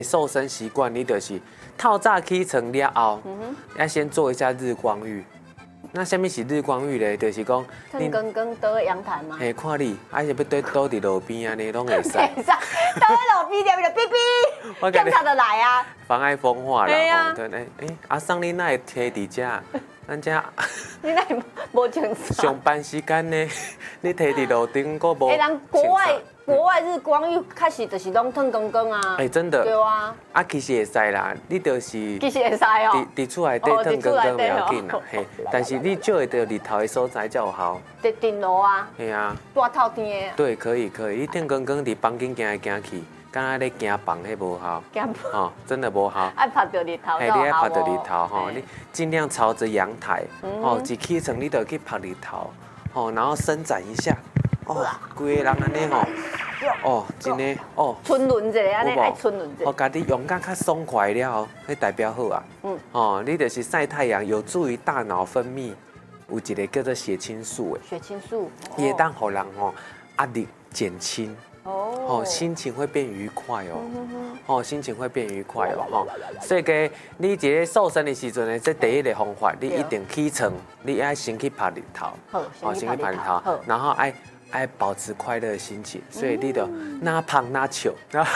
瘦身习惯，你就是透早起床了后，要先做一下日光浴。那什么是日光浴咧？就是讲， 你刚刚倒在阳台吗？ 嘿，看你，还是要倒伫路边安尼，拢会使。 会使，倒在路边就哔哔，警察就来啊。 妨碍风化啦， 对啊。 对，阿桑你那会摕伫遮？咱遮。 你那无清楚。 上班时间呢，你摕伫路顶，佫无。 人国外日光浴确实就是拢烫光光啊。 真的。 对啊。 其实会使啦，你就是。 其实会使哦。 伫厝内底烫光光袂要紧啦，嘿。但是你少会到日头的所在才有效。 伫顶楼啊。 嘿啊。 大透天的。 对，可以，你烫光光伫房间行来行去，敢若咧行房，迄无效。 行房。 哦，真的无效。 爱晒到日头。 嘿，你爱晒到日头吼，你尽量朝着阳台，哦，一起床你就去晒日头，哦，然后伸展一下，哦，规个人安尼吼，哦，真的哦。 春轮一下安尼，爱春轮一下。 哦，家己用感较爽快了，迄代表好啊。哦，你就是晒太阳，有助于大脑分泌有一个叫做血清素的。 血清素。 伊会当互人吼压力减轻。哦，心情会变愉快哦，心情会变愉快哦，所以个你一个瘦身的时阵呢，这第一个方法，你一定起床，你爱先去晒日头， 先去晒日头， 然后爱保持快乐的心情，所以你就哪胖哪笑，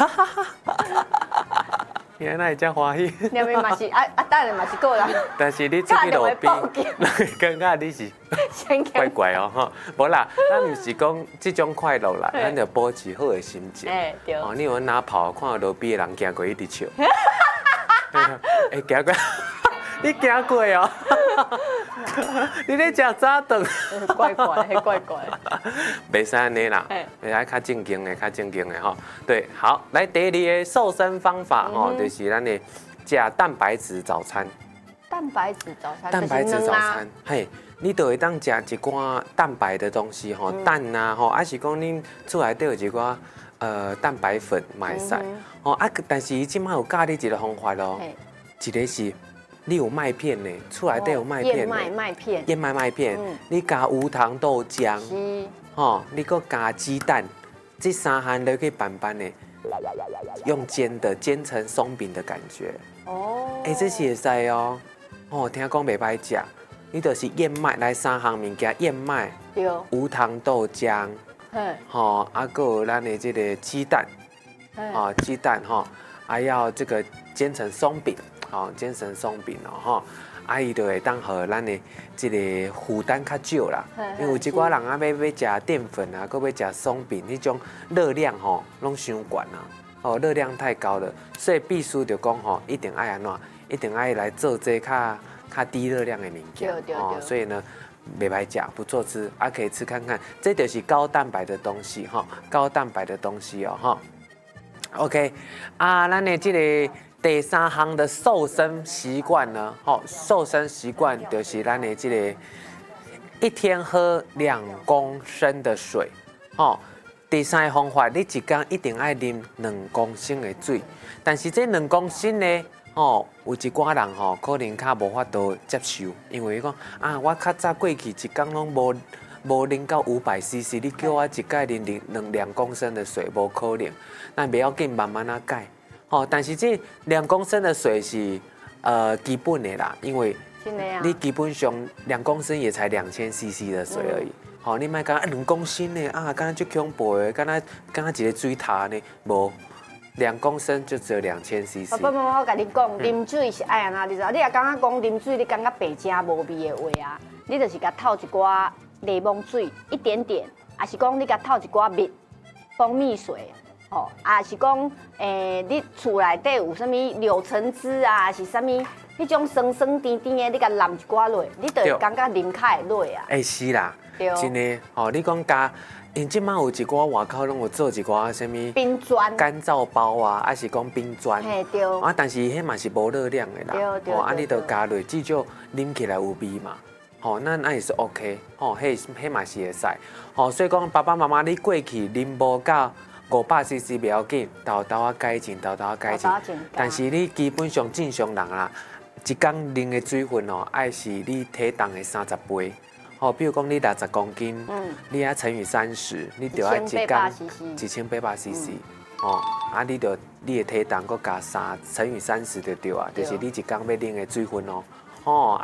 原来这欢喜。 你咪嘛是等下嘛是个人。 但是你出去路边，感觉你是怪怪哦哈。无啦，咱唔是讲这种快乐啦，咱就保持好的心情。 对。 哦，你有哪跑，看到路边的人行过一直笑。行过，你行过哦？你咧食早顿？ 怪怪。 袂使安尼啦，爱较正经的吼。对，好，来第二个瘦身方法吼，就是咱的食蛋白质早餐。 蛋白质早餐， 嘿，你就会当食一寡蛋白的东西吼，蛋啊吼，还是讲恁厝内底有一寡蛋白粉买使吼但是伊即摆有教你一个方法咯，一个是。你有麦片呢，厝内底有麦片。燕麦片，你加无糖豆浆，你搁加鸡蛋，这三项都可以拌的，用煎的，煎成松饼的感觉。这是会使哦。听讲袂歹食，你就是燕麦来三项物件，燕麦，无糖豆浆，搁有咱的这个鸡蛋，鸡蛋还要这个煎成松饼。煎成松饼哦，伊就会当互咱的这个负担较少啦。因为有一寡人要食淀粉啊，搁要食松饼，迄种热量拢伤悬啊，热量太高了，所以必须就讲一定爱安怎，一定爱来做这较低热量的物件所以呢，袂歹食，不错吃，可以吃看看，这就是高蛋白的东西高蛋白的东西哦OK， 咱的这个。第三项的瘦身习惯呢，瘦身习惯就是咱的这个一天喝2公升的水，第三个方法，你一天一定爱啉2公升的水，但是这2公升呢，有一寡人可能较无法度接受，因为讲我较早过去一天拢无啉到500cc， 你叫我一概啉2公升的水，无可能，那不要紧，慢慢改。但是这2公升的水是基本的啦，因为你基本上2公升也才2000cc 的水而已。你莫讲2公升呢敢若足恐怖的，敢若一个水塔呢，无2公升就只有2000cc。 我甲你讲，啉水是爱安那，你知道？你也感觉讲啉水，你感觉白正无味的话啊，你就是甲透一寡柠檬水，一点点，还是讲你甲透一寡蜜、蜂蜜水。是讲你厝内底有啥物柳橙汁啊，是啥物迄种酸酸甜甜的，你甲淋一寡落，你就会感觉啉较会落啊。 是啦，真的你讲加，因即摆有一寡外口拢有做一寡啥物冰砖、 干燥包啊，还是讲冰砖， 对。 但是迄嘛是无热量的啦， 对。 你就加落，至少啉起来有味嘛。那也是 OK，迄嘛是会使。所以讲爸爸妈妈你过去啉无到。500cc 不要紧，豆豆啊改进。但是你基本上正常人啦，一天啉的水分爱是你体重的30倍。比如讲你60公斤，你要乘以30，你就要一天1800cc。 哦，啊，你的体重搁加3乘以30就对啊，就是你一天要啉的水分哦。哦，